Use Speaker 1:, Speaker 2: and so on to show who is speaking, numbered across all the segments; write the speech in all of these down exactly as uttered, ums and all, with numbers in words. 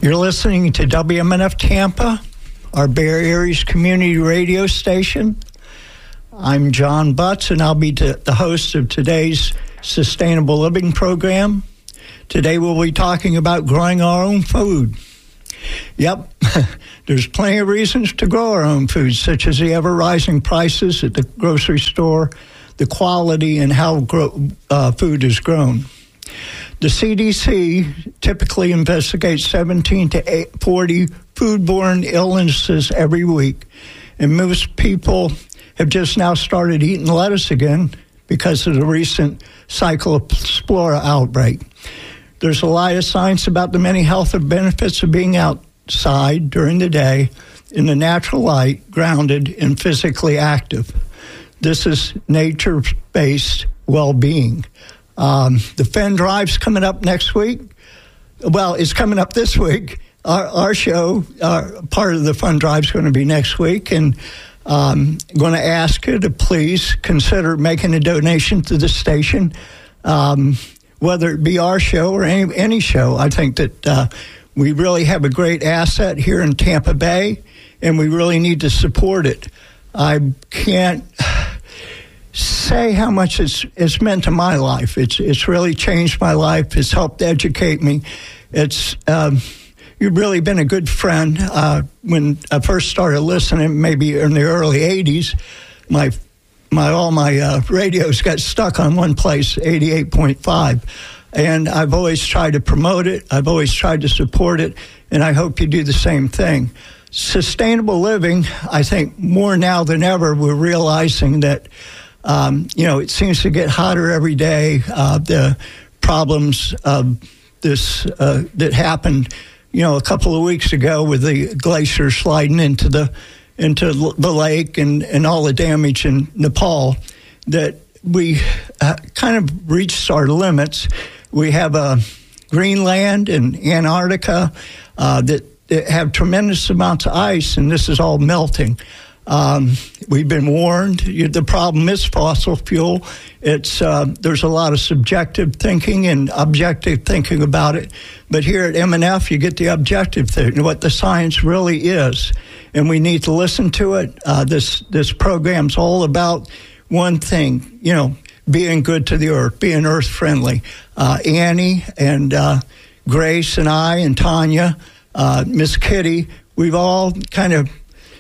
Speaker 1: You're listening to W M N F Tampa, our Bay Area's community radio station. I'm John Butts, and I'll be t- the host of today's Sustainable Living program. Today we'll be talking about growing our own food. Yep, there's plenty of reasons to grow our own food, such as the ever-rising prices at the grocery store, the quality, and how grow, uh, food is grown. The C D C typically investigates seventeen to forty foodborne illnesses every week, and most people have just now started eating lettuce again because of the recent Cyclospora outbreak. There's a lot of science about the many health benefits of being outside during the day in the natural light, grounded, and physically active. This is nature-based well-being. Um, the Fenn Drive's coming up next week. Well, it's coming up this week. Our, our show, our, part of the Fun Drive's going to be next week, and um, I'm going to ask you to please consider making a donation to the station, um, whether it be our show or any, any show. I think that uh, we really have a great asset here in Tampa Bay, and we really need to support it. I can't say how much it's it's meant to my life. It's it's really changed my life. It's helped educate me. It's um, you've really been a good friend. Uh, when I first started listening, maybe in the early eighties, my my all my uh, radios got stuck on one place, eighty-eight point five, and I've always tried to promote it. I've always tried to support it, and I hope you do the same thing. Sustainable living, I think more now than ever, we're realizing that Um, you know, it seems to get hotter every day. Uh, the problems of this uh, that happened, you know, a couple of weeks ago with the glacier sliding into the into the lake and, and all the damage in Nepal, that we uh, kind of reached our limits. We have a uh, Greenland and Antarctica uh, that, that have tremendous amounts of ice, and this is all melting. Um, we've been warned. The problem is fossil fuel. It's uh, there's a lot of subjective thinking and objective thinking about it. But here at M N F, you get the objective thing, what the science really is, and we need to listen to it. Uh, this this program's all about one thing, you know, being good to the earth, being earth friendly. Uh, Annie and uh, Grace and I and Tanya, uh, Miss Kitty, we've all kind of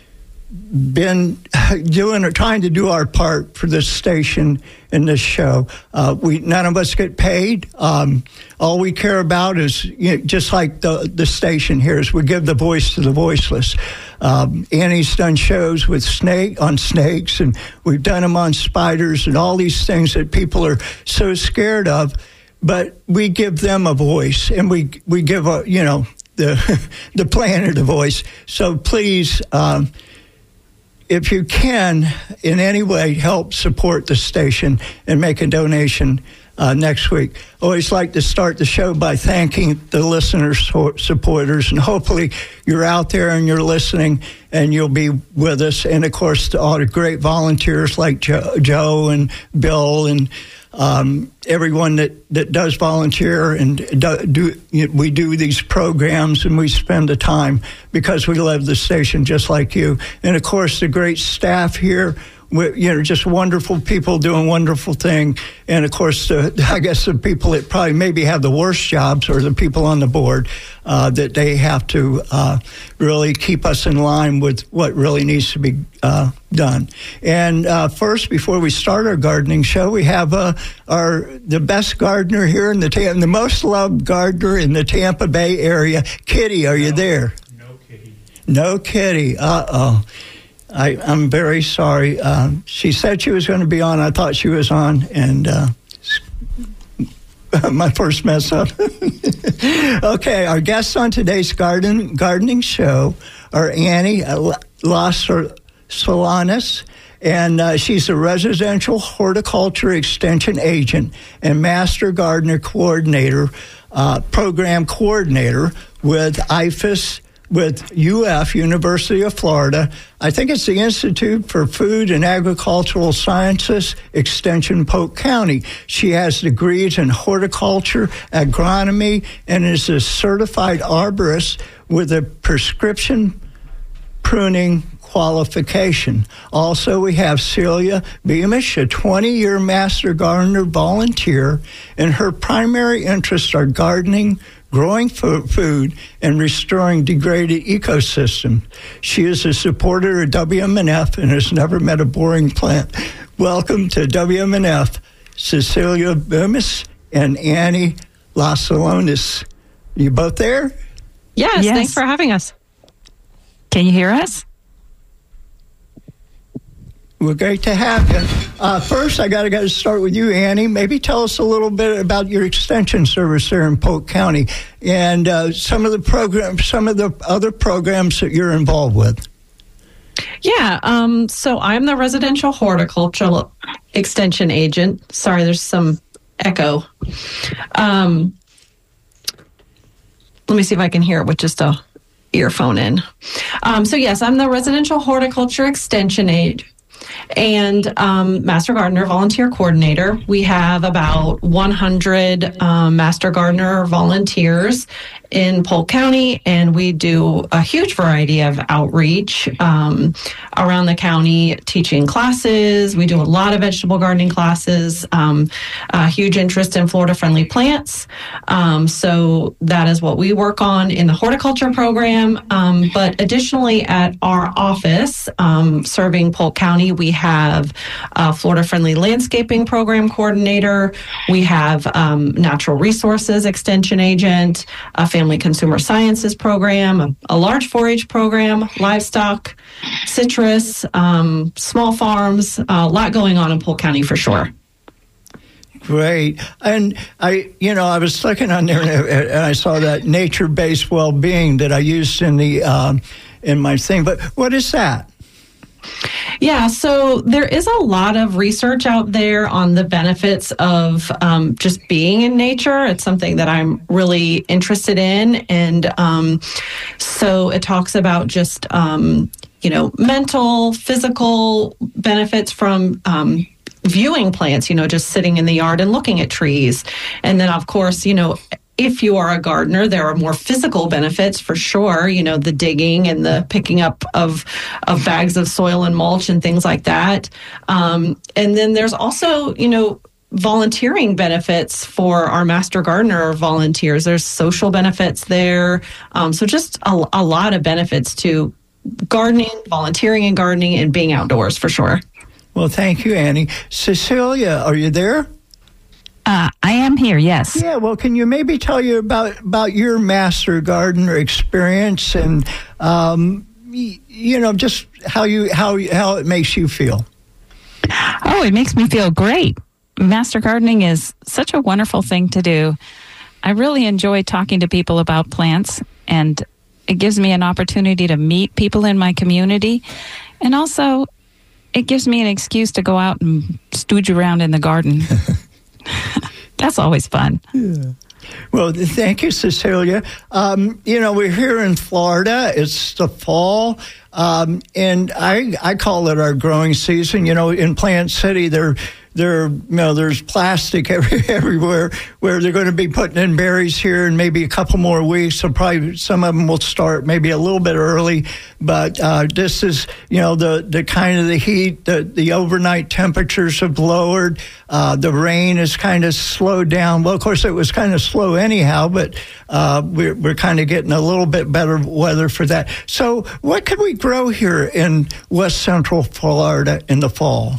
Speaker 1: been doing or trying to do our part for this station and this show. Uh, we none of us get paid. Um, all we care about is, you know, just like the the station here, is we give the voice to the voiceless. Um, Annie's done shows with snake on snakes, and we've done them on spiders and all these things that people are so scared of. But we give them a voice, and we we give a you know the the planet a voice. So please. Um, If you can, in any way, help support the station and make a donation uh, next week. I always like to start the show by thanking the listeners, supporters, and hopefully you're out there and you're listening and you'll be with us. And, of course, to all the great volunteers like Joe, Joe and Bill and um, everyone that, that does volunteer and do, do we do these programs, and we spend the time because we love the station just like you. And, of course, the great staff here, you know, just wonderful people doing wonderful things. And, of course, the, I guess the people that probably maybe have the worst jobs are the people on the board, uh, that they have to uh, really keep us in line with what really needs to be uh, done. And uh, first, before we start our gardening show, we have uh, our the best gardener here in the Tam- the most loved gardener in the Tampa Bay area. Kitty, are you
Speaker 2: no,
Speaker 1: there?
Speaker 2: No, Kitty.
Speaker 1: No, Kitty. Uh-oh. I, I'm very sorry. Uh, she said she was going to be on. I thought she was on, and uh, my first mess up. Okay, our guests on today's garden gardening show are Annie Las Solanas, and uh, she's a residential horticulture extension agent and master gardener coordinator, uh, program coordinator with I F A S with U F, University of Florida. I think it's the Institute for Food and Agricultural Sciences, Extension Polk County. She has degrees in horticulture, agronomy, and is a certified arborist with a prescription pruning qualification. Also, we have Celia Beamish, a twenty-year Master Gardener volunteer, and her primary interests are gardening, growing food, and restoring degraded ecosystems. She is a supporter of W M N F and has never met a boring plant. Welcome to W M N F, Cecilia Beamish and Annie Lasalonis. You both there?
Speaker 2: Yes,
Speaker 3: yes,
Speaker 2: thanks for having us.
Speaker 3: Can you hear us?
Speaker 1: We're great to have you. Uh, first, I got to go start with you, Annie. Maybe tell us a little bit about your extension service there in Polk County and uh, some of the programs, some of the other programs that you're involved with.
Speaker 2: Yeah, um, so I'm the residential horticultural extension agent. Sorry, there's some echo. Um, let me see if I can hear it with just a earphone in. Um, so yes, I'm the residential horticulture extension aide and um, Master Gardener volunteer coordinator. We have about one hundred um, Master Gardener volunteers in Polk County, and we do a huge variety of outreach um, around the county, teaching classes. We do a lot of vegetable gardening classes, um, a huge interest in Florida-friendly plants. Um, so that is what we work on in the horticulture program. Um, but additionally, at our office, um, serving Polk County, we have a Florida-friendly landscaping program coordinator. We have um, natural resources extension agent, a family consumer sciences program, a, a large four H program, livestock, citrus, um, small farms, a lot going on in Polk County for sure.
Speaker 1: Great. And I, you know, I was looking on there and I saw that nature-based well-being that I used in the um, in my thing. But what is that?
Speaker 2: Yeah, so there is a lot of research out there on the benefits of um, just being in nature. It's something that I'm really interested in. And um, so it talks about just, um, you know, mental, physical benefits from um, viewing plants, you know, just sitting in the yard and looking at trees. And then, of course, you know, if you are a gardener, there are more physical benefits for sure, you know, the digging and the picking up of of bags of soil and mulch and things like that. Um, and then there's also, you know, volunteering benefits for our Master Gardener volunteers. There's social benefits there. Um, so just a, a lot of benefits to gardening, volunteering in gardening, and being outdoors for sure.
Speaker 1: Well, thank you, Annie. Cecilia, are you there?
Speaker 3: Uh, I am here, yes.
Speaker 1: Yeah, well, can you maybe tell you about, about your Master Gardener experience and, um, you know, just how you how how it makes you feel?
Speaker 3: Oh, it makes me feel great. Master gardening is such a wonderful thing to do. I really enjoy talking to people about plants, and it gives me an opportunity to meet people in my community, and also it gives me an excuse to go out and stooge around in the garden. That's always fun.
Speaker 1: Yeah. Well, thank you, Cecilia. Um, you know, we're here in Florida. It's the fall, um, and I I call it our growing season. You know, in Plant City, there there you know there's plastic every, everywhere. Where they're going to be putting in berries here in maybe a couple more weeks. So probably some of them will start maybe a little bit early. But uh, this is you know the the kind of the heat. The the overnight temperatures have lowered. Uh, the rain has kind of slowed down. Well, of course, it was kind of slow anyhow, but uh, we're, we're kind of getting a little bit better weather for that. So what could we grow here in West Central Florida in the fall?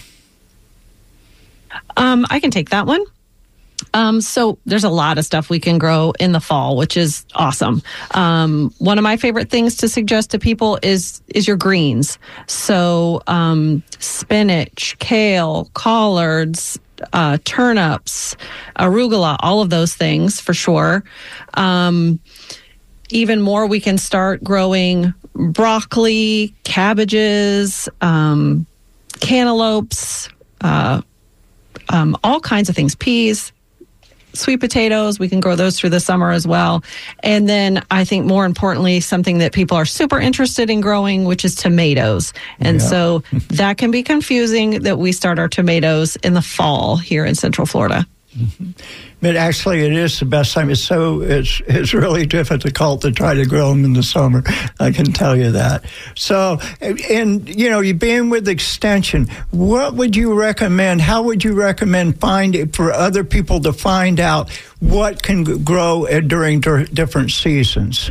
Speaker 2: Um, I can take that one. Um, so there's a lot of stuff we can grow in the fall, which is awesome. Um, one of my favorite things to suggest to people is is your greens. So um, spinach, kale, collards, uh, turnips, arugula, all of those things for sure. Um, even more, we can start growing broccoli, cabbages, um, cantaloupes, uh, um, all kinds of things, peas. sweet potatoes. We can grow those through the summer as well. And then I think more importantly, something that people are super interested in growing, which is tomatoes. And
Speaker 1: Yeah.
Speaker 2: so that can be confusing that we start our tomatoes in the fall here in Central Florida.
Speaker 1: Mm-hmm. But actually, it is the best time. It's so it's it's really difficult to try to grow them in the summer. I can tell you that. So, and you know, you being with Extension, what would you recommend? How would you recommend finding for other people to find out what can grow during different seasons?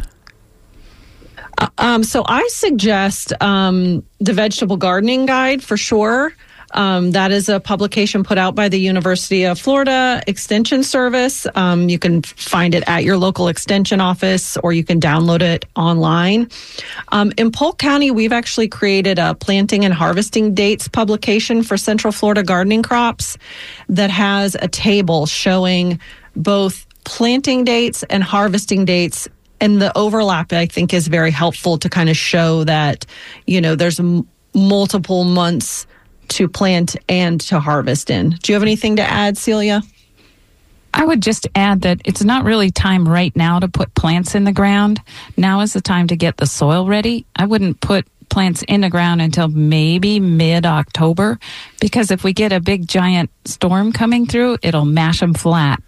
Speaker 2: Um, so I suggest um, the Vegetable Gardening Guide for sure. Um, that is a publication put out by the University of Florida Extension Service. Um, you can find it at your local extension office, or you can download it online. Um, in Polk County, we've actually created a planting and harvesting dates publication for Central Florida gardening crops that has a table showing both planting dates and harvesting dates. And the overlap, I think, is very helpful to kind of show that, you know, there's m- multiple months to plant and to harvest in. Do you have anything to add, Celia?
Speaker 3: I would just add that it's not really time right now to put plants in the ground. Now is the time to get the soil ready. I wouldn't put plants in the ground until maybe mid-October, because if we get a big giant storm coming through, it'll mash them flat.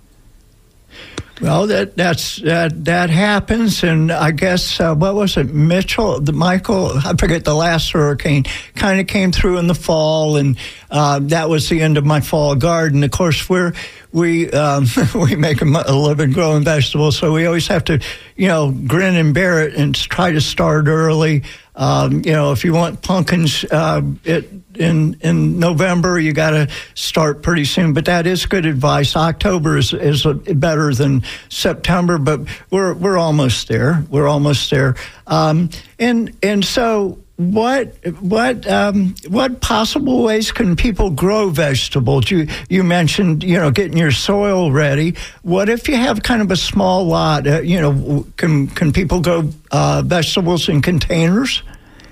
Speaker 1: Well, that that's that that happens, and I guess uh, what was it, Mitchell, the Michael? I forget the last hurricane kind of came through in the fall, and uh, that was the end of my fall garden. Of course, we're we um, we make a, a living growing vegetables, so we always have to, you know, grin and bear it and try to start early. Um, you know, if you want pumpkins uh, it, in in November, you got to start pretty soon. But that is good advice. October is is a, better than September, but we're we're almost there. We're almost there. Um, and and so, what what um, what possible ways can people grow vegetables? You you mentioned, you know, getting your soil ready. What if you have kind of a small lot? Uh, you know, can can people grow uh, vegetables in containers?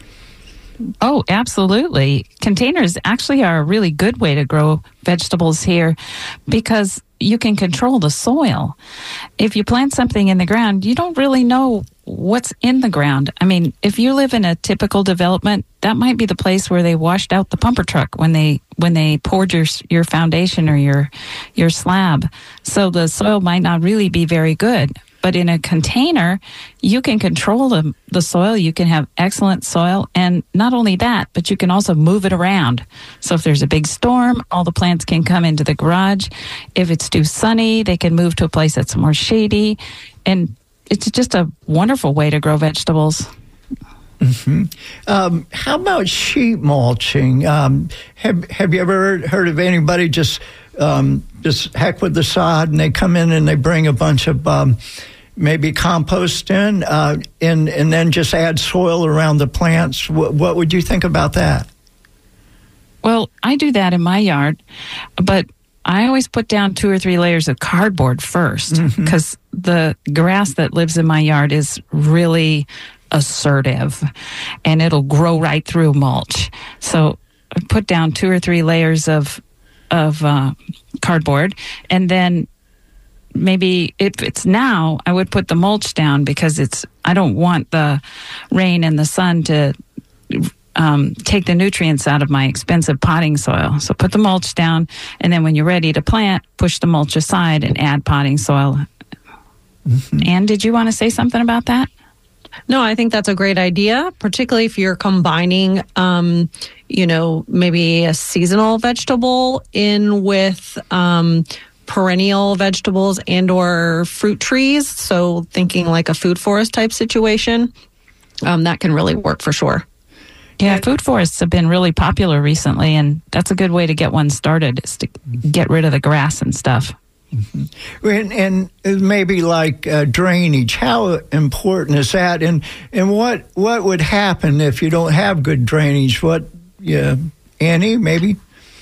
Speaker 3: Oh, absolutely. Containers actually are a really good way to grow vegetables here because you can control the soil. If you plant something in the ground, you don't really know what's in the ground. I mean, if you live in a typical development, that might be the place where they washed out the pumper truck when they when they poured your your foundation or your your slab. So the soil might not really be very good. But in a container, you can control the, the soil. You can have excellent soil. And not only that, but you can also move it around. So if there's a big storm, all the plants can come into the garage. If it's too sunny, they can move to a place that's more shady. And it's just a wonderful way to grow vegetables.
Speaker 1: Mm-hmm. Um, how about sheet mulching? Um, have Have you ever heard of anybody just um, just heck with the sod, and they come in and they bring a bunch of um, maybe compost in, uh, and and then just add soil around the plants? What, what would you think about that?
Speaker 3: Well, I do that in my yard, but I always put down two or three layers of cardboard first, because mm-hmm. the grass that lives in my yard is really assertive, and it'll grow right through mulch. So I put down two or three layers of of uh, cardboard, and then maybe if it's now, I would put the mulch down, because it's I don't want the rain and the sun to um, take the nutrients out of my expensive potting soil. So put the mulch down, and then when you're ready to plant, push the mulch aside and add potting soil. Mm-hmm. Ann, did you want to say something about that?
Speaker 2: No, I think that's a great idea, particularly if you're combining, um, you know, maybe a seasonal vegetable in with um, perennial vegetables and or fruit trees. So thinking like a food forest type situation, um, that can really work for sure.
Speaker 3: Yeah, food forests have been really popular recently, and that's a good way to get one started, is to get rid of the grass and stuff.
Speaker 1: Mm-hmm. And, and maybe like uh, drainage, how important is that? And and what what would happen if you don't have good drainage? What, yeah, Annie, maybe?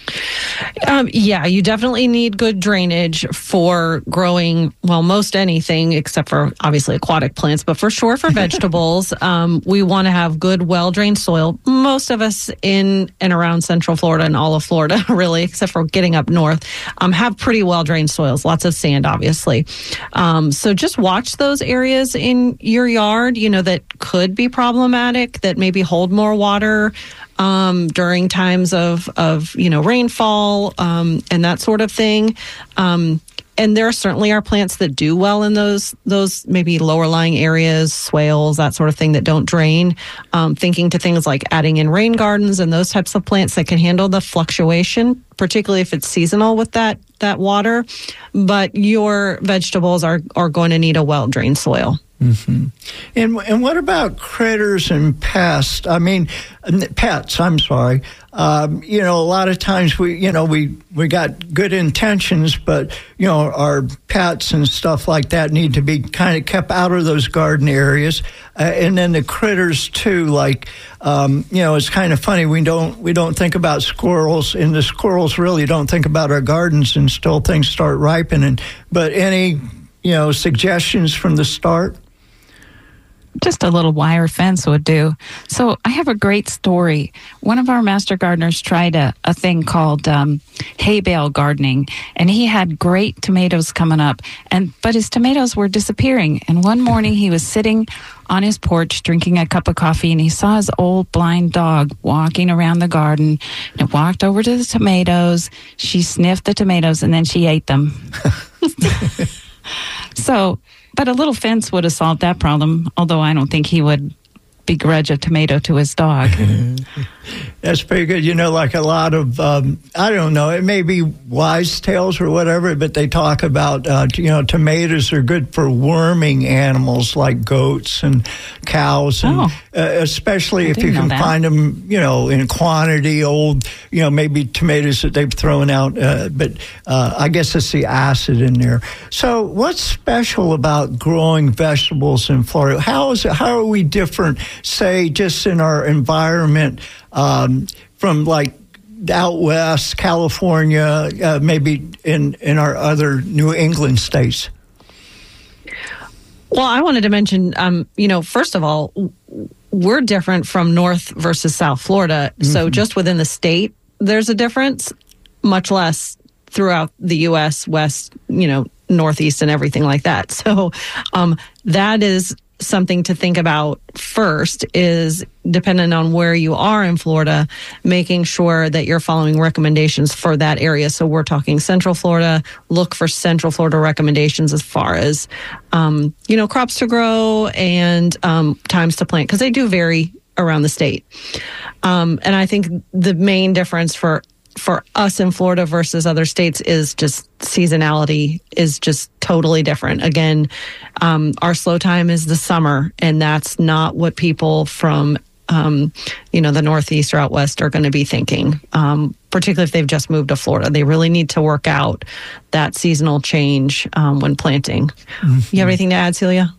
Speaker 2: Um, yeah, you definitely need good drainage for growing, well, most anything except for obviously aquatic plants, but for sure for vegetables, um, we want to have good, well-drained soil. Most of us in and around Central Florida and all of Florida, really, except for getting up north, um, have pretty well-drained soils, lots of sand, obviously. Um, so just watch those areas in your yard, you know, that could be problematic, that maybe hold more water Um, during times of, of, you know, rainfall um, and that sort of thing. Um, and there certainly are plants that do well in those, those maybe lower lying areas, swales, that sort of thing that don't drain. Um, thinking to things like adding in rain gardens and those types of plants that can handle the fluctuation, particularly if it's seasonal with that, that water. But your vegetables are, are going to need a well-drained soil.
Speaker 1: Mm-hmm. And and what about critters and pests? I mean, pets. I'm sorry. Um, you know, a lot of times we, you know, we we got good intentions, but you know, our pets and stuff like that need to be kind of kept out of those garden areas. Uh, and then the critters too. Like, um, you know, it's kind of funny. We don't we don't think about squirrels, and the squirrels really don't think about our gardens until things start ripening. But any, you know, suggestions from the start?
Speaker 3: Just a little wire fence would do. So I have a great story. One of our master gardeners tried a, a thing called um, hay bale gardening, and he had great tomatoes coming up, and but his tomatoes were disappearing. And one morning he was sitting on his porch drinking a cup of coffee, and he saw his old blind dog walking around the garden. And it walked over to the tomatoes. She sniffed the tomatoes, and then she ate them. So... But a little fence would have solved that problem, although I don't think he would begrudge a tomato to his dog.
Speaker 1: That's pretty good. You know, like a lot of, um, I don't know, it may be wise tales or whatever, but they talk about, uh, you know, tomatoes are good for worming animals like goats and cows, and
Speaker 3: oh,
Speaker 1: uh, especially
Speaker 3: I
Speaker 1: if you can
Speaker 3: that.
Speaker 1: find them, you know, in quantity, old, you know, maybe tomatoes that they've thrown out. Uh, but uh, I guess it's the acid in there. So what's special about growing vegetables in Florida? How is it, how are we different, say, just in our environment um, from like out west, California, uh, maybe in, in our other New England states?
Speaker 2: Well, I wanted to mention, um, you know, first of all, we're different from North versus South Florida. Mm-hmm. So just within the state, there's a difference, much less throughout the U S, West, you know, Northeast and everything like that. So um, that is something to think about first, is depending on where you are in Florida, making sure that you're following recommendations for that area. So we're talking Central Florida. Look for Central Florida recommendations as far as, um, you know, crops to grow and um, times to plant, because they do vary around the state. Um, and I think the main difference for for us in Florida versus other states is just seasonality is just totally different. Again, um, our slow time is the summer, and that's not what people from, um, you know, the Northeast or out West are going to be thinking, um, particularly if they've just moved to Florida. They really need to work out that seasonal change um, when planting. Mm-hmm. You have anything to add, Celia?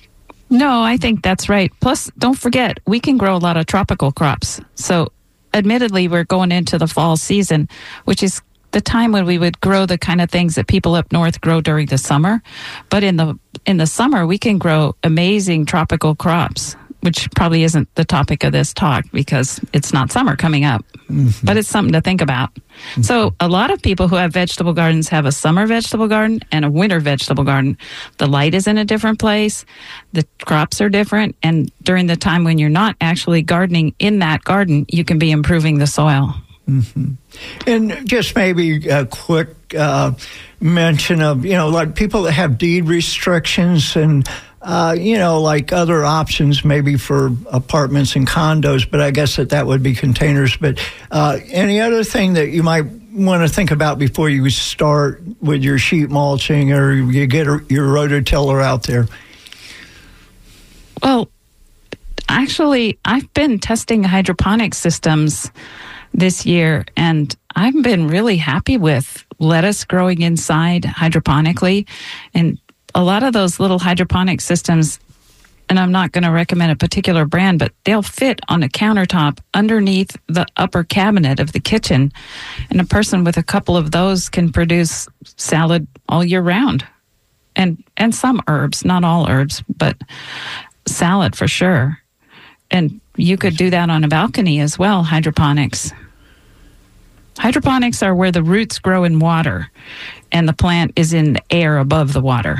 Speaker 3: No, I think that's right. Plus, don't forget, we can grow a lot of tropical crops. So admittedly, we're going into the fall season, which is the time when we would grow the kind of things that people up north grow during the summer. But in the in the summer, we can grow amazing tropical crops, which probably isn't the topic of this talk because it's not summer coming up. Mm-hmm. But it's something to think about. Mm-hmm. So a lot of people who have vegetable gardens have a summer vegetable garden and a winter vegetable garden. The light is in a different place. The crops are different. And during the time when you're not actually gardening in that garden, you can be improving the soil.
Speaker 1: Mm-hmm. And just maybe a quick uh, mention of, you know, like people that have deed restrictions and Uh, you know, like other options maybe for apartments and condos, but I guess that that would be containers. But uh, any other thing that you might want to think about before you start with your sheet mulching or you get your rototiller out there?
Speaker 3: Well, actually, I've been testing hydroponic systems this year, and I've been really happy with lettuce growing inside hydroponically. And a lot of those little hydroponic systems and I'm not going to recommend a particular brand, but they'll fit on a countertop underneath the upper cabinet of the kitchen. And a person with a couple of those can produce salad all year round. And and some herbs, not all herbs, but salad for sure. And you could do that on a balcony as well, hydroponics. Hydroponics are where the roots grow in water and the plant is in the air above the water.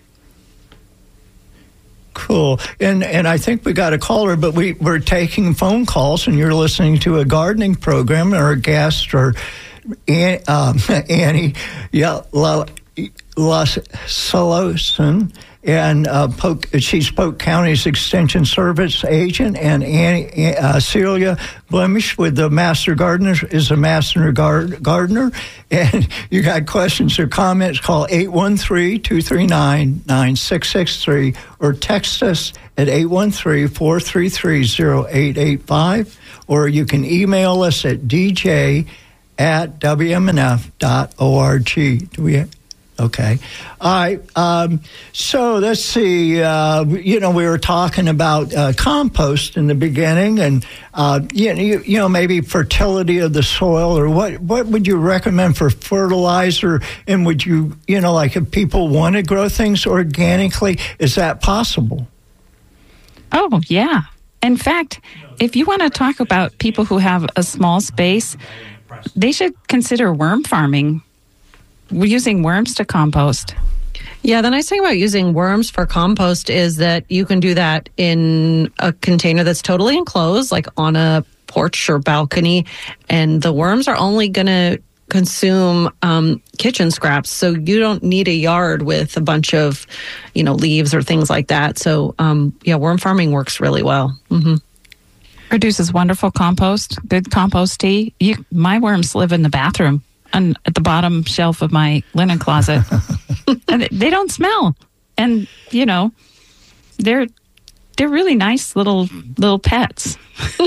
Speaker 1: Cool. And and I think we got a caller, but we, we're taking phone calls, and you're listening to a gardening program, or a guest, or um, Annie yeah, La, La Soloson, and uh, Polk, she's Polk County's Extension Service agent, and Annie, uh, Celia Blemish with the Master Gardener is a Master Gar- Gardener. And you got questions or comments, call eight one three, two three nine, nine six six three or text us at eight one three, four three three, zero eight eight five, or you can email us at d j at w m n f dot org. Do we have? Okay. All right. Um, so let's see. Uh, you know, we were talking about uh, compost in the beginning, and uh, you, you, you know, maybe fertility of the soil, or what, what would you recommend for fertilizer? And would you, you know, like if people want to grow things organically, is that possible?
Speaker 3: Oh, yeah. In fact, if you want to talk about people who have a small space, they should consider worm farming. We're using worms to compost.
Speaker 2: Yeah, the nice thing about using worms for compost is that you can do that in a container that's totally enclosed, like on a porch or balcony, and the worms are only going to consume um, kitchen scraps, so you don't need a yard with a bunch of, you know, leaves or things like that. So, um, yeah, worm farming works really well. Mm-hmm.
Speaker 3: Produces wonderful compost, good compost tea. You, my worms live in the bathroom. On, at the bottom shelf of my linen closet. And they don't smell. And, you know, they're they're really nice little little pets.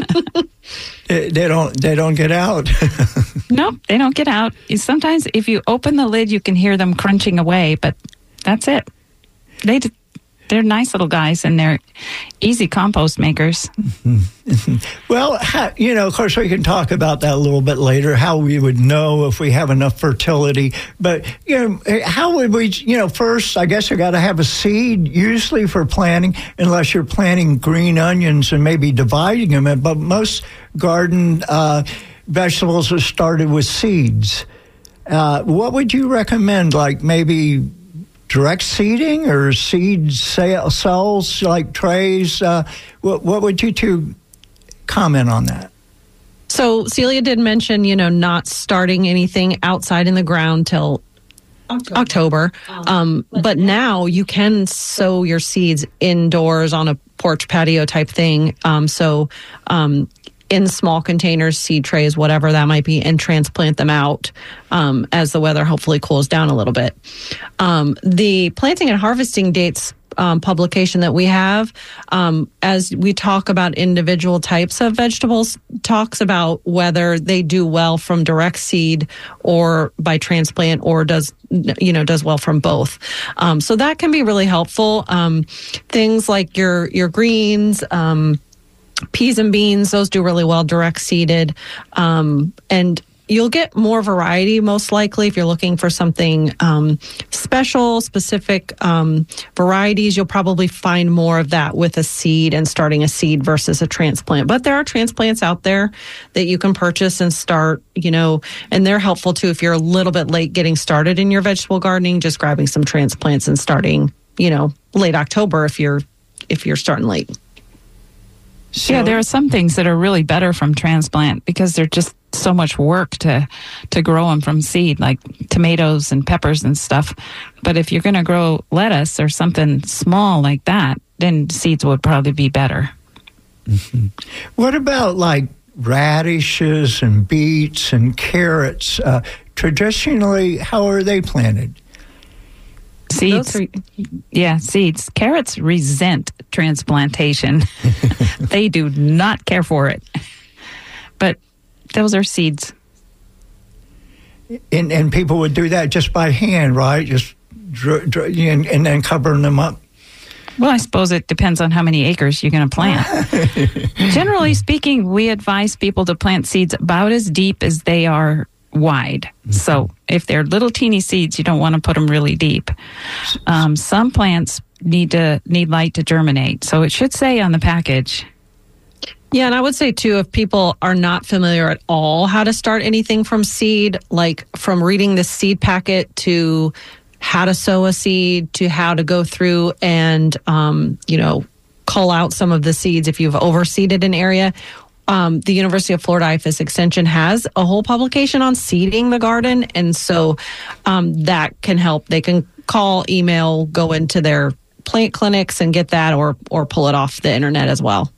Speaker 1: they, they don't they don't get out.
Speaker 3: Nope, they don't get out. Sometimes if you open the lid, you can hear them crunching away, but that's it. They They're nice little guys, and they're easy compost makers.
Speaker 1: Well, how, you know, of course, we can talk about that a little bit later, how we would know if we have enough fertility. But, you know, how would we, you know, first, I guess you got to have a seed usually for planting, unless you're planting green onions and maybe dividing them. But most garden uh, vegetables are started with seeds. Uh, what would you recommend, like maybe direct seeding or seed cells like trays? Uh, what, what would you two comment on that?
Speaker 2: So Celia did mention, you know, not starting anything outside in the ground till October. October. Um, but, but now you can sow your seeds indoors on a porch patio type thing. Um, so um, in small containers, seed trays, whatever that might be, and transplant them out um, as the weather hopefully cools down a little bit. Um, the planting and harvesting dates um, publication that we have, um, as we talk about individual types of vegetables, talks about whether they do well from direct seed or by transplant, or does, you know, does well from both. Um, so that can be really helpful. Um, things like your, your greens, um, peas and beans, those do really well direct seeded. Um, and you'll get more variety most likely if you're looking for something um, special, specific um, varieties. You'll probably find more of that with a seed and starting a seed versus a transplant. But there are transplants out there that you can purchase and start, you know, and they're helpful too if you're a little bit late getting started in your vegetable gardening, just grabbing some transplants and starting, you know, late October if you're if you're starting late.
Speaker 3: So, yeah, there are some things that are really better from transplant because they're just so much work to to grow them from seed, like tomatoes and peppers and stuff. But if you're going to grow lettuce or something small like that, then seeds would probably be better.
Speaker 1: Mm-hmm. What about like radishes and beets and carrots? Uh, traditionally, how are they planted?
Speaker 3: Seeds. Are, yeah, seeds. Carrots resent transplantation. They do not care for it. But those are seeds.
Speaker 1: And, and people would do that just by hand, right? Just dr- dr- and, and then covering them up.
Speaker 3: Well, I suppose it depends on how many acres you're going to plant. Generally speaking, we advise people to plant seeds about as deep as they are wide. Mm-hmm. So if they're little teeny seeds, you don't want to put them really deep. Um, some plants need to need light to germinate. So it should say on the package.
Speaker 2: Yeah, and I would say, too, if people are not familiar at all how to start anything from seed, like from reading the seed packet to how to sow a seed to how to go through and, um, you know, cull out some of the seeds if you've overseeded an area. Um, the University of Florida I F A S Extension has a whole publication on seeding the garden. And so um, that can help. They can call, email, go into their plant clinics and get that, or or pull it off the internet as well.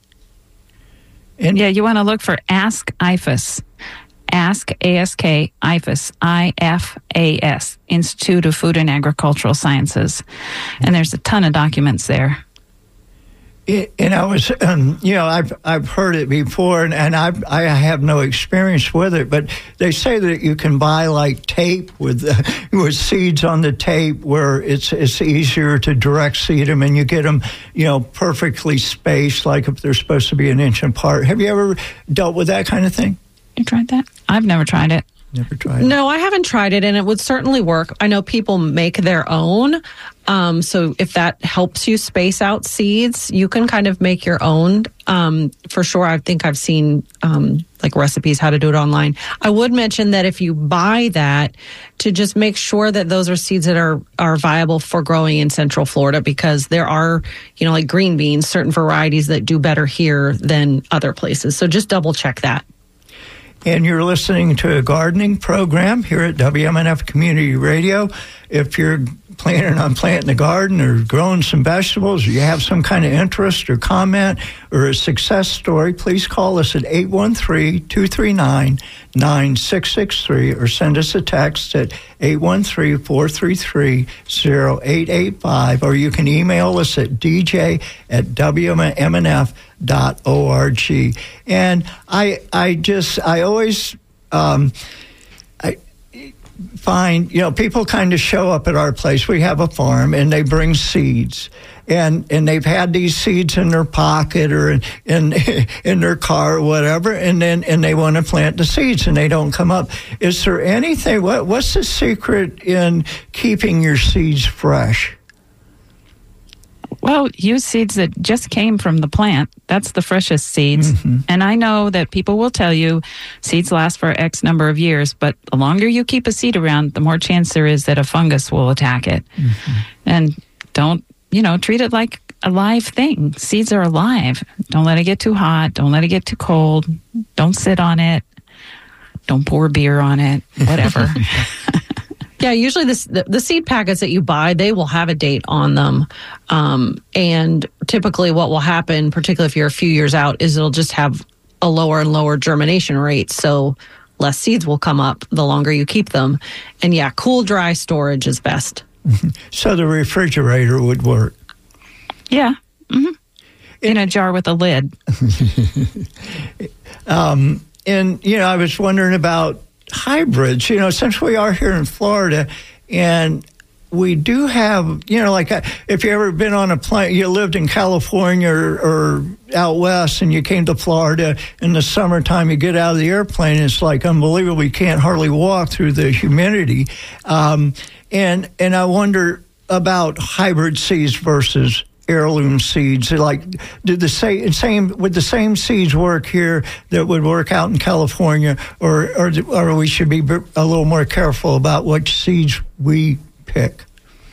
Speaker 3: And yeah, you want to look for Ask I F A S. Ask, A S K, I F A S, I F A S, Institute of Food and Agricultural Sciences. And there's a ton of documents there.
Speaker 1: It, and I was, um, you know, I've I've heard it before, and, and I've, I have no experience with it, but they say that you can buy like tape with uh, with seeds on the tape where it's it's easier to direct seed them, and you get them, you know, perfectly spaced, like if they're supposed to be an inch apart. Have you ever dealt with that kind of thing?
Speaker 3: You tried that? I've never tried it.
Speaker 1: Never tried it.
Speaker 2: No, I haven't tried it, and it would certainly work. I know people make their own. Um, so if that helps you space out seeds, you can kind of make your own. Um, for sure, I think I've seen um, like recipes how to do it online. I would mention that if you buy that, to just make sure that those are seeds that are, are viable for growing in Central Florida, because there are, you know, like green beans, certain varieties that do better here than other places. So just double check that.
Speaker 1: And you're listening to a gardening program here at W M N F Community Radio. If you're planning on planting a garden or growing some vegetables, or you have some kind of interest or comment or a success story, please call us at eight one three, two three nine, nine six six three or send us a text at eight one three, four three three, zero eight eight five, or you can email us at d j at w m n f dot org. And I I just, I always um, I find, you know, people kind of show up at our place. We have a farm, and they bring seeds. And and they've had these seeds in their pocket or in in, in their car or whatever, and then and they want to plant the seeds, and they don't come up. Is there anything, what what's the secret in keeping your seeds fresh?
Speaker 3: Well, use seeds that just came from the plant. That's the freshest seeds. Mm-hmm. And I know that people will tell you seeds last for X number of years, but the longer you keep a seed around, the more chance there is that a fungus will attack it. Mm-hmm. And don't, you know, treat it like a live thing. Seeds are alive. Don't let it get too hot. Don't let it get too cold. Don't sit on it. Don't pour beer on it. Whatever.
Speaker 2: Yeah, usually this, the, the seed packets that you buy, they will have a date on them. Um, and typically what will happen, particularly if you're a few years out, is it'll just have a lower and lower germination rate. So less seeds will come up the longer you keep them. And yeah, cool, dry storage is best.
Speaker 1: So the refrigerator would work.
Speaker 3: Yeah. Mm-hmm. In a jar with a lid.
Speaker 1: um, and, you know, I was wondering about hybrids, you know, since we are here in Florida, and we do have, you know, like if you ever been on a plane, you lived in California or, or out west, and you came to Florida in the summertime, you get out of the airplane, it's like unbelievable. You can't hardly walk through the humidity. Um, and and I wonder about hybrid seeds versus heirloom seeds. Like, did the same, same would the same seeds work here that would work out in California, or or, or we should be a little more careful about which seeds we pick?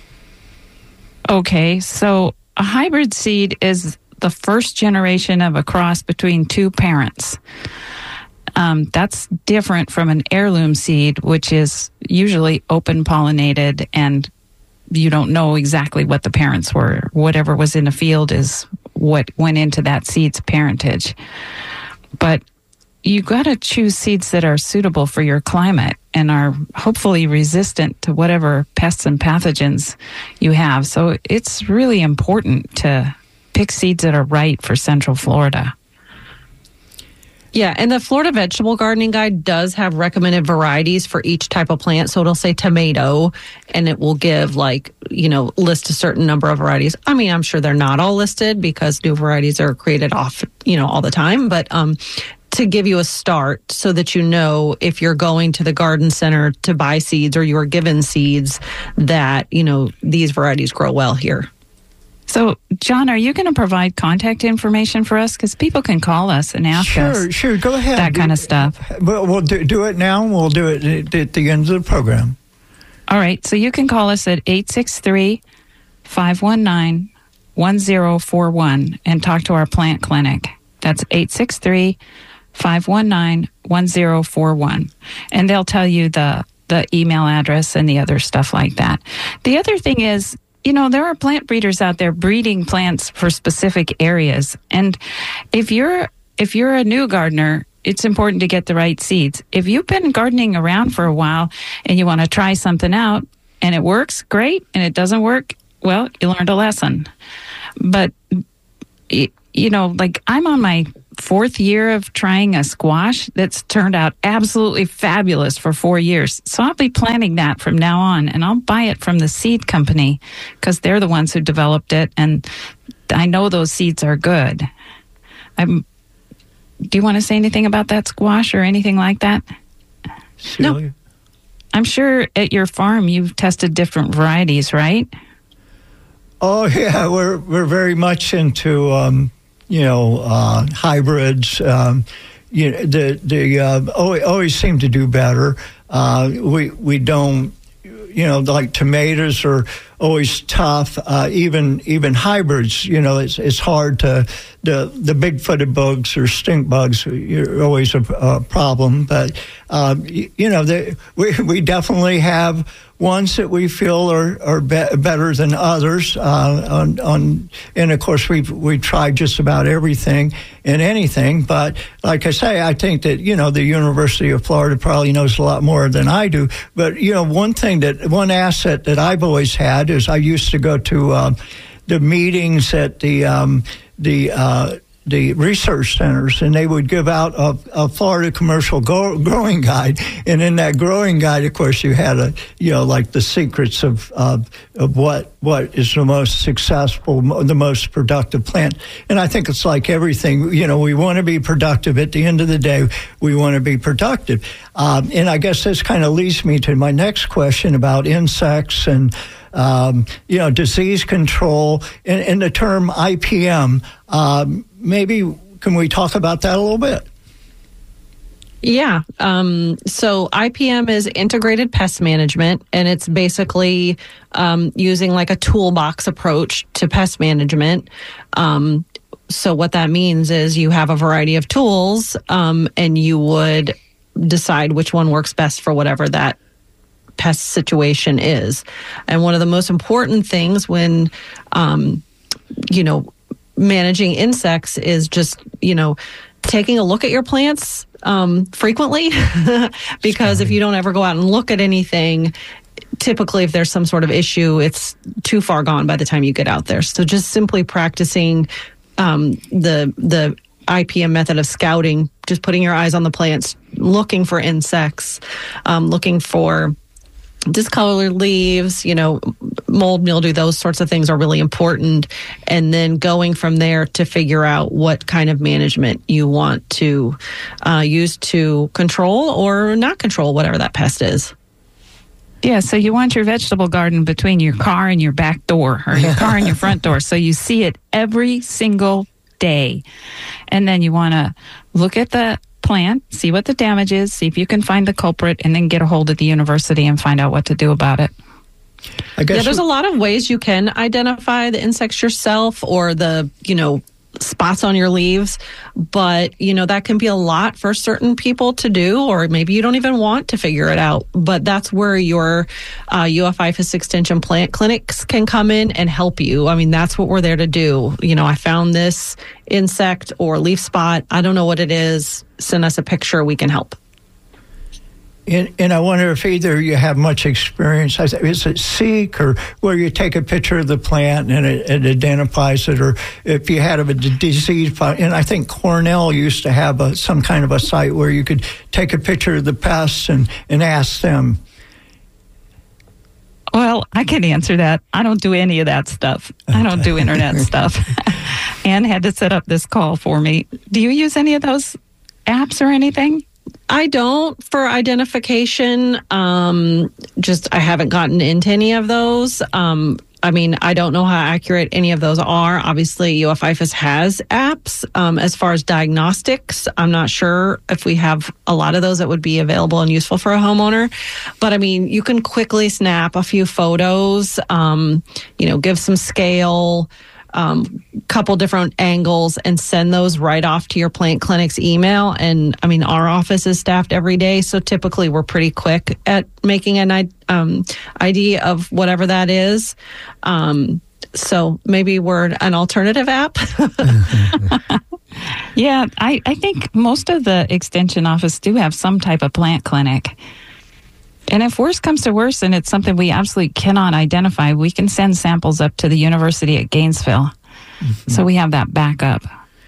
Speaker 3: Okay, so a hybrid seed is the first generation of a cross between two parents. Um, that's different from an heirloom seed, which is usually open pollinated, and you don't know exactly what the parents were. Whatever was in the field is what went into that seed's parentage. But you got to choose seeds that are suitable for your climate and are hopefully resistant to whatever pests and pathogens you have. So it's really important to pick seeds that are right for Central Florida.
Speaker 2: Yeah, and the Florida Vegetable Gardening Guide does have recommended varieties for each type of plant. So it'll say tomato, and it will give, like, you know, list a certain number of varieties. I mean, I'm sure they're not all listed because new varieties are created off, you know, all the time. But um, to give you a start so that you know if you're going to the garden center to buy seeds or you are given seeds that, you know, these varieties grow well here.
Speaker 3: So, John, are you going to provide contact information for us? Because people can call us and ask
Speaker 1: sure,
Speaker 3: us.
Speaker 1: Sure, sure. Go ahead.
Speaker 3: That kind of stuff.
Speaker 1: We'll, we'll do, do it now, and we'll do it at, at the end of the program.
Speaker 3: All right. So you can call us at eight six three, five one nine, one zero four one and talk to our plant clinic. That's eight six three, five one nine, one zero four one. And they'll tell you the, the email address and the other stuff like that. The other thing is, you know, there are plant breeders out there breeding plants for specific areas. And if you're if you're a new gardener, it's important to get the right seeds. If you've been gardening around for a while and you want to try something out and it works, great. And it doesn't work, well, you learned a lesson. But, you know, like I'm on my fourth year of trying a squash that's turned out absolutely fabulous for four years. So I'll be planting that from now on, and I'll buy it from the seed company because they're the ones who developed it, and I know those seeds are good. I'm, do you want to say anything about that squash or anything like that?
Speaker 1: Celia?
Speaker 3: No. I'm sure at your farm you've tested different varieties, right?
Speaker 1: Oh, yeah. We're, we're very much into... Um, you know, uh, hybrids, um, you know, the, the, uh, always, always seem to do better. Uh, we, we don't, you know, like tomatoes are always tough. Uh, even, even hybrids, you know, it's, it's hard to, the, the big-footed bugs or stink bugs are always a, a problem. But, uh, you, you know, they, we, we definitely have ones that we feel are, are be- better than others. Uh, on, on, and, of course, we've, we've tried just about everything and anything. But, like I say, I think that, you know, the University of Florida probably knows a lot more than I do. But, you know, one thing that, one asset that I've always had is I used to go to uh, the meetings at the, um, the, uh, the research centers, and they would give out a, a Florida commercial go, growing guide. And in that growing guide, of course, you had a, you know, like the secrets of, of, of what, what is the most successful, the most productive plant. And I think it's like everything, you know, we want to be productive. At the end of the day, we want to be productive. Um, and I guess this kind of leads me to my next question about insects and, Um, you know, disease control, and, and the term I P M. Um, maybe can we talk about that a little bit?
Speaker 2: Yeah. Um, so I P M is integrated pest management, and it's basically um, using like a toolbox approach to pest management. Um, so what that means is you have a variety of tools, um, and you would decide which one works best for whatever that pest situation is. And one of the most important things when, um, you know, managing insects is just, you know, taking a look at your plants um, frequently, because Sorry. if you don't ever go out and look at anything, typically if there's some sort of issue, it's too far gone by the time you get out there. So just simply practicing um, the the I P M method of scouting, just putting your eyes on the plants, looking for insects, um, looking for discolored leaves, you know, mold, mildew, those sorts of things are really important. And then going from there to figure out what kind of management you want to uh, use to control or not control whatever that pest is.
Speaker 3: Yeah, so you want your vegetable garden between your car and your back door, or your car and your front door, so you see it every single day. And then you want to look at the plant, see what the damage is, see if you can find the culprit, and then get a hold of the university and find out what to do about it.
Speaker 1: I guess
Speaker 2: yeah, there's a lot of ways you can identify the insects yourself, or the, you know, spots on your leaves, but, you know, that can be a lot for certain people to do, or maybe you don't even want to figure it out. But that's where your uh, U F I F A S Extension plant clinics can come in and help you. I mean, that's what we're there to do. You know, I found this insect or leaf spot. I don't know what it is. Send us a picture. We can help.
Speaker 1: And, and I wonder if either you have much experience. Is it Seek, or where you take a picture of the plant and it, it identifies it, or if you had a disease? And I think Cornell used to have a, some kind of a site where you could take a picture of the pests and, and ask them.
Speaker 3: Well, I can answer that. I don't do any of that stuff. I don't do internet stuff. Anne had to set up this call for me. Do you use any of those apps or anything?
Speaker 2: I don't for identification. Um, just I haven't gotten into any of those. Um, I mean, I don't know how accurate any of those are. Obviously, U F I F A S has apps. Um, as far as diagnostics, I'm not sure if we have a lot of those that would be available and useful for a homeowner. But I mean, you can quickly snap a few photos, um, you know, give some scale, um, couple different angles, and send those right off to your plant clinic's email. And I mean, our office is staffed every day, so typically we're pretty quick at making an um, I D of whatever that is. Um, so maybe we're an alternative app.
Speaker 3: Yeah, I, I think most of the extension office do have some type of plant clinic. And if worse comes to worse and it's something we absolutely cannot identify, we can send samples up to the University at Gainesville. Mm-hmm. So we have that backup.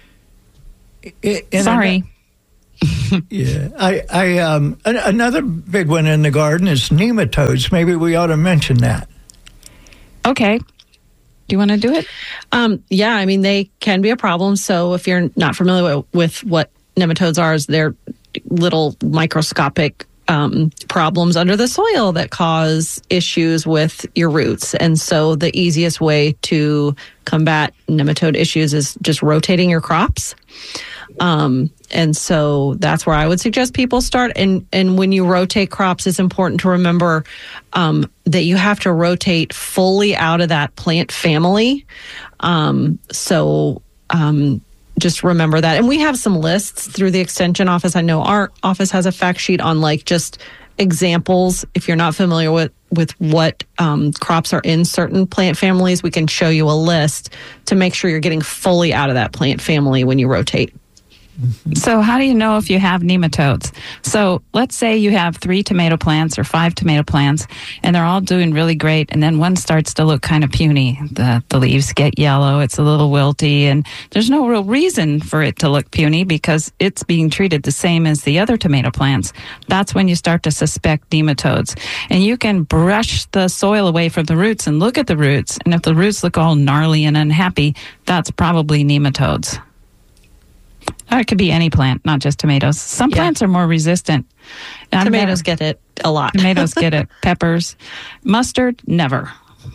Speaker 3: It, Sorry.
Speaker 1: I, yeah, I, I, um, another big one in the garden is nematodes. Maybe we ought to mention that.
Speaker 3: Okay. Do you want to do it?
Speaker 2: Um, yeah, I mean, they can be a problem. So if you're not familiar with, with what nematodes are, is they're little microscopic Um, problems under the soil that cause issues with your roots. And so the easiest way to combat nematode issues is just rotating your crops. Um, and so that's where I would suggest people start. And, and when you rotate crops, it's important to remember um, that you have to rotate fully out of that plant family. Um, so um Just remember that. And we have some lists through the extension office. I know our office has a fact sheet on like just examples. If you're not familiar with, with what um, crops are in certain plant families, we can show you a list to make sure you're getting fully out of that plant family when you rotate.
Speaker 3: So how do you know if you have nematodes? So let's say you have three tomato plants or five tomato plants, and they're all doing really great, and then one starts to look kind of puny. The, the leaves get yellow, it's a little wilty, and there's no real reason for it to look puny because it's being treated the same as the other tomato plants. That's when you start to suspect nematodes. And you can brush the soil away from the roots and look at the roots, and if the roots look all gnarly and unhappy, that's probably nematodes. Or it could be any plant, not just tomatoes. Some yeah. plants are more resistant.
Speaker 2: Tomatoes get it a lot.
Speaker 3: Tomatoes get it. Peppers. Mustard, never.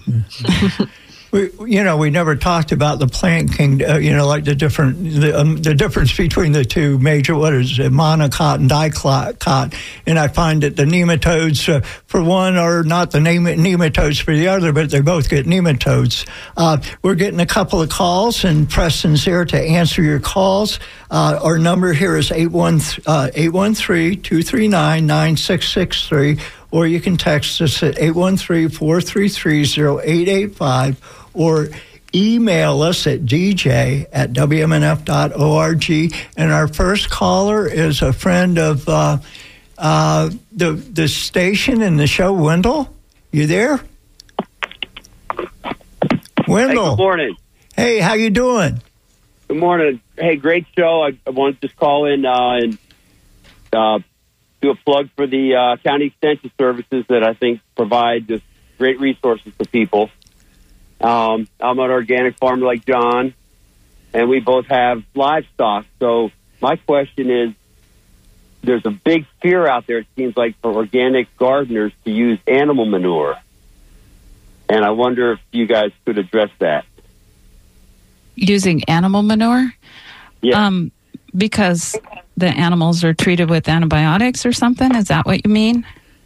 Speaker 1: We, you know, we never talked about the plant kingdom, uh, you know, like the different, the, um, the difference between the two major, what is it, monocot and dicot. And I find that the nematodes uh, for one are not the name, nematodes for the other, but they both get nematodes. Uh, we're getting a couple of calls, and Preston's here to answer your calls. Uh, our number here is eight one three, two three nine, nine six six three. Or you can text us at eight one three, four three three, zero eight eight five, or email us at d j at w m n f dot org. And our first caller is a friend of uh, uh, the the station and the show, Wendell. You there? Wendell.
Speaker 4: Hey, good morning.
Speaker 1: Hey, how you doing?
Speaker 4: Good morning. Hey, great show. I, I wanted to just call in uh, and uh, do a plug for the uh, county extension services that I think provide just great resources to people. Um, I'm an organic farmer like John, and we both have livestock. So my question is, there's a big fear out there, it seems like, for organic gardeners to use animal manure. And I wonder if you guys could address that.
Speaker 3: Using animal manure?
Speaker 4: Yeah.
Speaker 3: Um, because the animals are treated with antibiotics or something? Is that what you mean?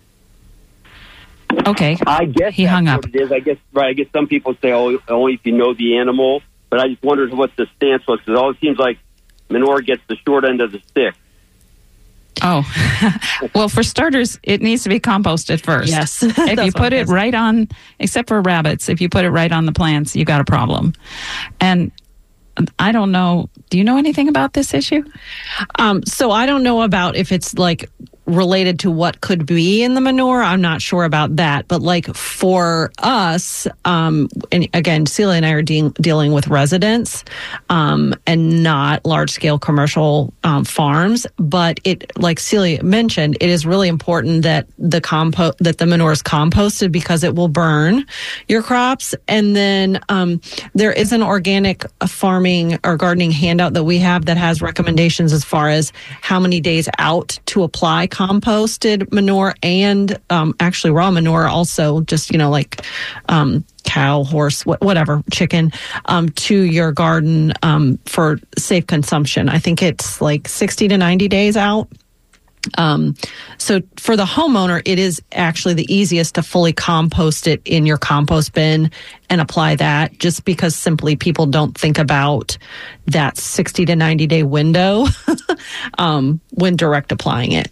Speaker 3: Okay.
Speaker 4: I guess
Speaker 3: he
Speaker 4: that's
Speaker 3: hung
Speaker 4: what
Speaker 3: up.
Speaker 4: It is. I guess right. I guess some people say, "Oh, only if you know the animal." But I just wondered what the stance was, because it always seems like manure gets the short end of the stick.
Speaker 3: Oh, well, for starters, it needs to be composted first.
Speaker 2: Yes.
Speaker 3: If you put it right on, except for rabbits, if you put it right on the plants, you got a problem. And I don't know. Do you know anything about this issue?
Speaker 2: Um, so I don't know about if it's like related to what could be in the manure, I'm not sure about that. But like for us, um, and again, Celia and I are de- dealing with residents um, and not large scale commercial um, farms. But it, like Celia mentioned, it is really important that the compost that the manure is composted because it will burn your crops. And then um, there is an organic farming or gardening handout that we have that has recommendations as far as how many days out to apply composted manure and um, actually raw manure also, just, you know, like um, cow, horse, wh- whatever, chicken, um, to your garden um, for safe consumption. I think it's like sixty to ninety days out. Um, so for the homeowner, it is actually the easiest to fully compost it in your compost bin and apply that, just because simply people don't think about that sixty to ninety day window um, when direct applying it.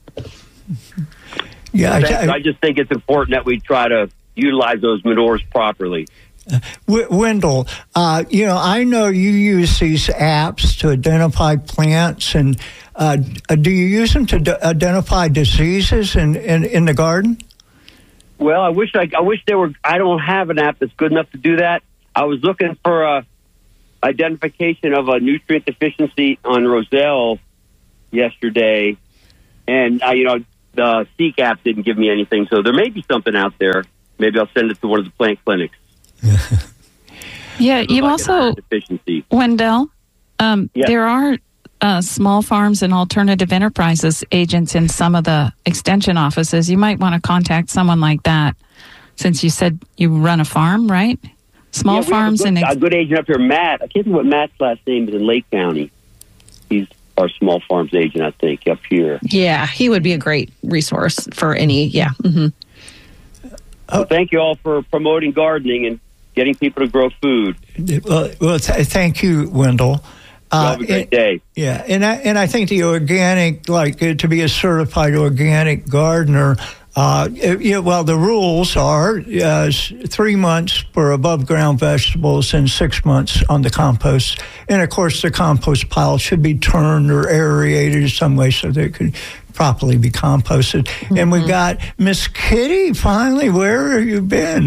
Speaker 1: Yeah,
Speaker 4: I, I just think it's important that we try to utilize those manures properly.
Speaker 1: W- Wendell, uh, you know, I know you use these apps to identify plants, and uh, do you use them to d- identify diseases in, in, in the garden?
Speaker 4: Well, I wish I, I wish there were. I don't have an app that's good enough to do that. I was looking for a identification of a nutrient deficiency on Roselle yesterday, and uh, you know the Seek app didn't give me anything. So there may be something out there. Maybe I'll send it to one of the plant clinics.
Speaker 3: Yeah, you
Speaker 4: like
Speaker 3: also,
Speaker 4: deficiency.
Speaker 3: Wendell, um,
Speaker 4: Yes.
Speaker 3: there are uh, small farms and alternative enterprises agents in some of the extension offices. You might want to contact someone like that, since you said you run a farm, right? Small
Speaker 4: Yeah, we have
Speaker 3: farms
Speaker 4: a good,
Speaker 3: and ex-
Speaker 4: a good agent up here, Matt. I can't remember what Matt's last name is in Lake County. He's our small farms agent, I think, up here.
Speaker 2: Yeah, he would be a great resource for any, yeah. Mm-hmm.
Speaker 4: Well, thank you all for promoting gardening and getting people to grow food.
Speaker 1: Well, well th- thank you, Wendell.
Speaker 4: Uh, have a great
Speaker 1: and,
Speaker 4: day.
Speaker 1: Yeah, and I, and I think the organic, like uh, to be a certified organic gardener, uh, it, yeah, well, the rules are uh, three months for above ground vegetables and six months on the compost. And of course, the compost pile should be turned or aerated in some way so that it could properly be composted. Mm-hmm. And we got Miss Kitty finally. Where have you been?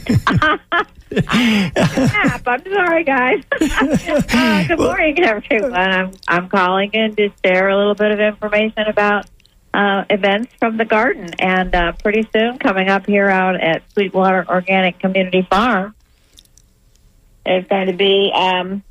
Speaker 5: I'm sorry, guys. uh, good morning, everyone. I'm I'm calling in to share a little bit of information about uh, events from the garden, and uh, pretty soon coming up here out at Sweetwater Organic Community Farm is going to be. Um,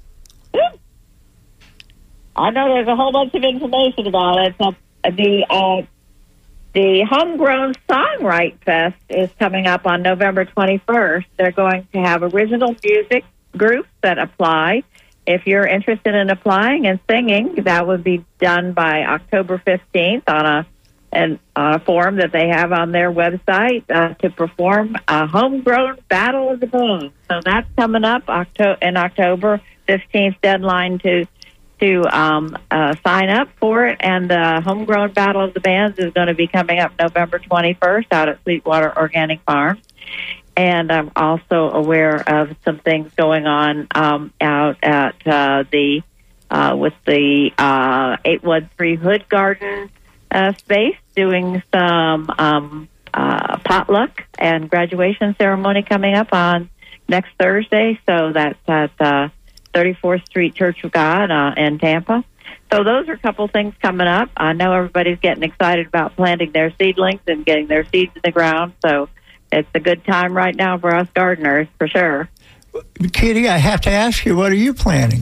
Speaker 5: I know there's a whole bunch of information about it. So the uh, The Homegrown Songwrite Fest is coming up on November twenty-first. They're going to have original music groups that apply. If you're interested in applying and singing, that would be done by October fifteenth on a an, on a form that they have on their website uh, to perform a Homegrown Battle of the Bands. So that's coming up Octo- in October fifteenth, deadline to to um, uh, sign up for it. And the Homegrown Battle of the Bands is going to be coming up November twenty-first out at Sweetwater Organic Farm. And I'm also aware of some things going on um, out at uh, the uh, with the uh, eight one three Hood Garden uh, space, doing some um, uh, potluck and graduation ceremony coming up on next Thursday. So that's at uh, thirty-fourth Street Church of God uh, in Tampa. So those are a couple things coming up. I know everybody's getting excited about planting their seedlings and getting their seeds in the ground. So it's a good time right now for us gardeners, for sure.
Speaker 1: Kitty, I have to ask you, what are you planting?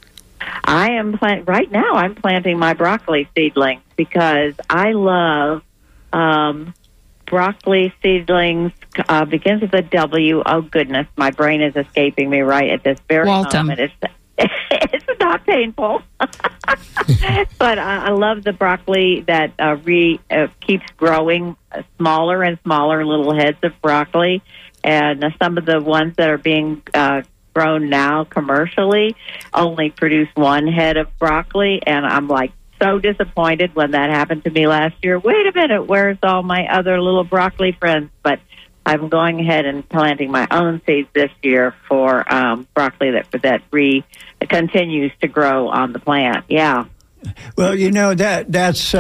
Speaker 5: I am plant right now. I'm planting my broccoli seedlings because I love um, broccoli seedlings. Uh, begins with a W. Oh goodness, my brain is escaping me right at this very
Speaker 3: Waltham.
Speaker 5: moment. It's it's not painful, but uh, I love the broccoli that uh, re uh, keeps growing uh, smaller and smaller little heads of broccoli, and uh, some of the ones that are being uh, grown now commercially only produce one head of broccoli, and I'm like so disappointed when that happened to me last year. Wait a minute, where's all my other little broccoli friends? But I'm going ahead and planting my own seeds this year for um, broccoli that that re continues to grow on the plant. Yeah.
Speaker 1: Well, you know that that's uh,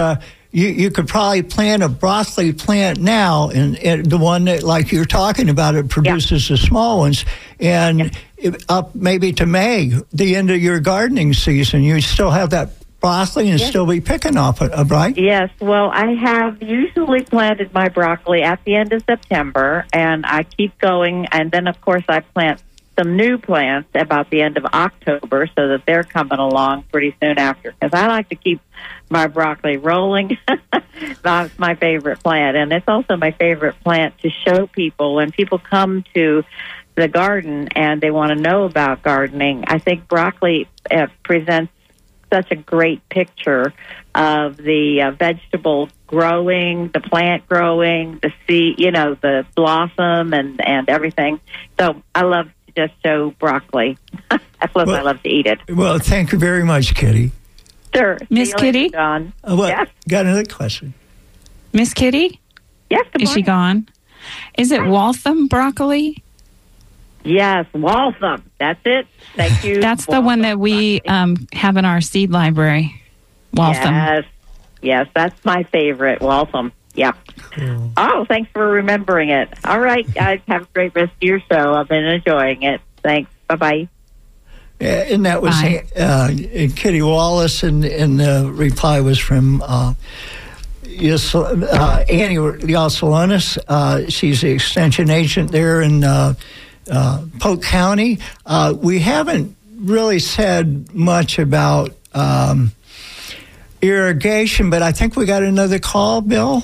Speaker 1: you, you could probably plant a broccoli plant now, and, and the one that, like you're talking about, it produces yeah. the small ones, and yeah. it, up maybe to May, the end of your gardening season, you still have that broccoli and yes. still be picking off it, right?
Speaker 5: Yes. Well, I have usually planted my broccoli at the end of September, and I keep going, and then, of course, I plant some new plants about the end of October so that they're coming along pretty soon after, because I like to keep my broccoli rolling. That's my favorite plant, and it's also my favorite plant to show people when people come to the garden and they want to know about gardening. I think broccoli uh, presents such a great picture of the uh, vegetable growing, the plant growing, the seed, you know, the blossom and, and everything. So I love to just show broccoli. Plus, well, I love to eat it.
Speaker 1: Well, thank you very much, Kitty.
Speaker 5: Sure.
Speaker 3: Miss Kitty?
Speaker 5: John.
Speaker 1: Uh, well,
Speaker 5: yes.
Speaker 1: Got another question.
Speaker 3: Miss Kitty?
Speaker 5: Yes, good morning.
Speaker 3: Is she gone? Is it Waltham broccoli?
Speaker 5: Yes, Waltham. That's it. Thank you.
Speaker 3: That's
Speaker 5: Waltham
Speaker 3: the one that we um, have in our seed library. Waltham.
Speaker 5: Yes. Yes, that's my favorite, Waltham. Yeah.
Speaker 1: Cool.
Speaker 5: Oh, thanks for remembering it. All right, guys, have a great rest of your show. I've been enjoying it. Thanks. Bye-bye.
Speaker 1: Yeah, and that was uh, Kitty Wallace, and, and the reply was from uh, yes, uh, Annie Yasolonis. Uh, she's the extension agent there in uh, uh, Polk County. Uh, we haven't really said much about um, irrigation, but I think we got another call, Bill.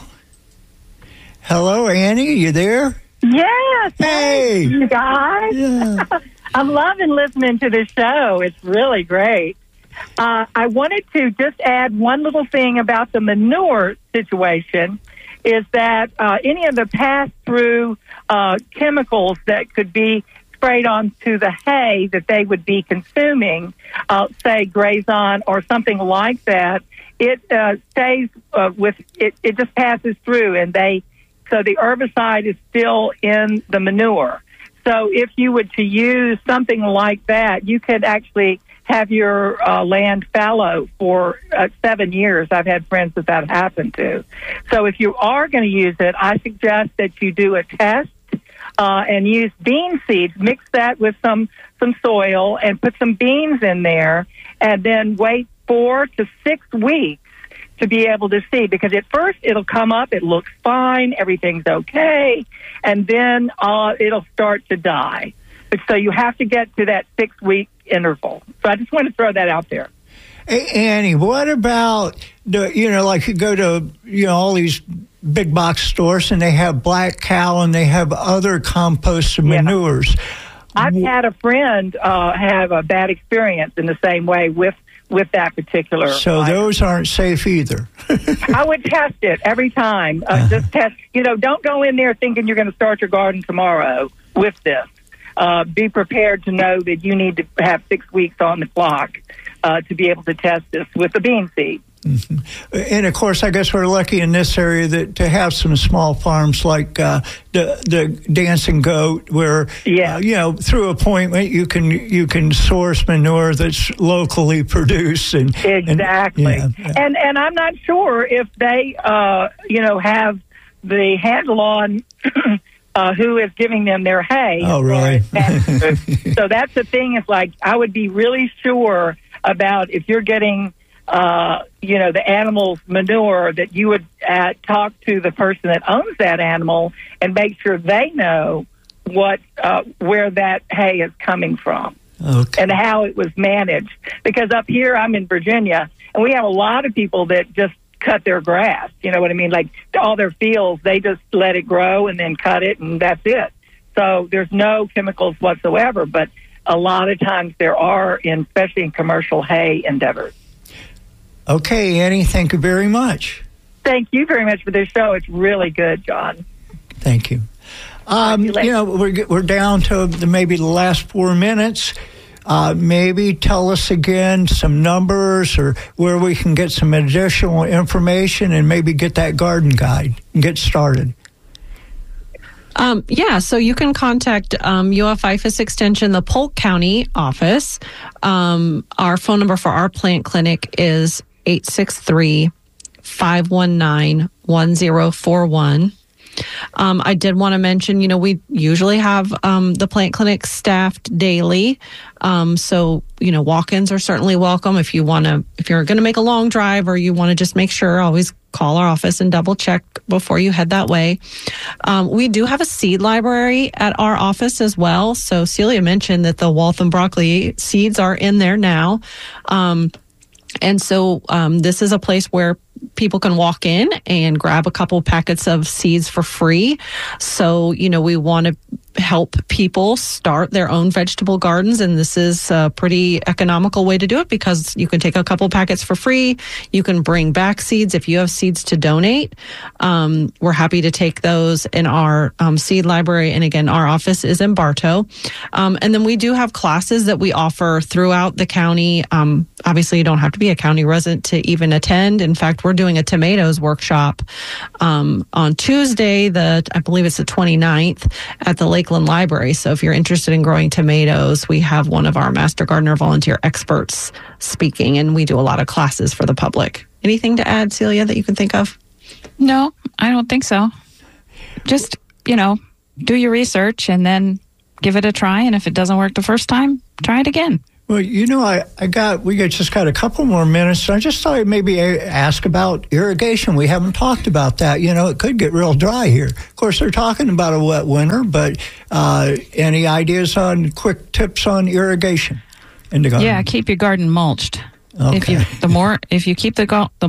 Speaker 1: Hello, Annie, you there?
Speaker 6: Yes.
Speaker 1: Hey.
Speaker 6: You guys.
Speaker 1: Yeah.
Speaker 6: I'm loving listening to this show. It's really great. Uh, I wanted to just add one little thing about the manure situation, is that uh, any of the pass-through uh, chemicals that could be sprayed onto the hay that they would be consuming, uh, say Grazon or something like that, it uh, stays uh, with, it, it just passes through, and they, so the herbicide is still in the manure. So if you were to use something like that, you could actually have your uh, land fallow for uh, seven years. I've had friends that that happened to. So if you are going to use it, I suggest that you do a test uh, and use bean seeds. Mix that with some, some soil and put some beans in there, and then wait four to six weeks to be able to see, because at first it'll come up, it looks fine, everything's okay, and then uh, it'll start to die. But so you have to get to that six-week interval. So I just want to throw that out there.
Speaker 1: Hey, Annie, what about, the, you know, like you go to, you know, all these big box stores and they have Black Cow and they have other compost
Speaker 6: Yeah.
Speaker 1: manures.
Speaker 6: I've had a friend uh, have a bad experience in the same way with with that particular.
Speaker 1: So
Speaker 6: item.
Speaker 1: those aren't safe either.
Speaker 6: I would test it every time. Uh, just test. You know, don't go in there thinking you're going to start your garden tomorrow with this. Uh, be prepared to know that you need to have six weeks on the clock uh, to be able to test this with the bean seed.
Speaker 1: Mm-hmm. And of course, I guess we're lucky in this area that to have some small farms like uh, the the Dancing Goat, where
Speaker 6: Yeah.
Speaker 1: uh, you know, through appointment you can you can source manure that's locally produced and
Speaker 6: Exactly.
Speaker 1: And, yeah, yeah.
Speaker 6: and and I'm not sure if they uh, you know have the handle on uh, who is giving them their hay.
Speaker 1: Oh, really?
Speaker 6: So that's the thing. Is like I would be really sure about if you're getting. Uh, you know, the animal's manure, that you would uh, talk to the person that owns that animal and make sure they know what uh, where that hay is coming from
Speaker 1: Okay.
Speaker 6: and how it was managed. Because up here, I'm in Virginia, and we have a lot of people that just cut their grass. You know what I mean? Like all their fields, they just let it grow and then cut it, and that's it. So there's no chemicals whatsoever. But a lot of times there are, in, especially in commercial hay endeavors.
Speaker 1: Okay, Annie, thank you very much.
Speaker 6: Thank you very much for this show. It's really good, John.
Speaker 1: Thank you. Um,
Speaker 6: you
Speaker 1: you know, we're we're down to the, maybe the last four minutes. Uh, maybe tell us again some numbers or where we can get some additional information and maybe get that garden guide and get started.
Speaker 2: Um, yeah, so you can contact um, U F I F A S Extension, the Polk County office. Um, our phone number for our plant clinic is eight six three, five one nine, one zero four one. Um, I did want to mention, you know, we usually have um, the plant clinic staffed daily. Um, so, you know, walk-ins are certainly welcome. If you want to, if you're going to make a long drive or you want to just make sure, always call our office and double check before you head that way. Um, we do have a seed library at our office as well. So Celia mentioned that the Waltham broccoli seeds are in there now. Um, and so um, this is a place where people can walk in and grab a couple packets of seeds for free. So, you know, we want to help people start their own vegetable gardens. And this is a pretty economical way to do it because you can take a couple packets for free. You can bring back seeds if you have seeds to donate. Um, we're happy to take those in our um, seed library. And again, our office is in Bartow. Um, and then we do have classes that we offer throughout the county. Um, obviously, you don't have to be a county resident to even attend. In fact, we're doing a tomatoes workshop um, on Tuesday, the I believe it's the twenty-ninth at the Lakeland Library. So if you're interested in growing tomatoes, we have one of our Master Gardener volunteer experts speaking, and we do a lot of classes for the public. Anything to add, Celia, that you can think of?
Speaker 3: No, I don't think so. Just, you know, do your research and then give it a try. And if it doesn't work the first time, try it again.
Speaker 1: Well, you know, I, I got, we got, just got a couple more minutes. I just thought I'd maybe ask about irrigation. We haven't talked about that. You know, it could get real dry here. Of course, they're talking about a wet winter, but uh, any ideas on quick tips on irrigation in the garden?
Speaker 3: Yeah, keep your garden mulched.
Speaker 1: Okay.
Speaker 3: If you, the more, if you keep the, the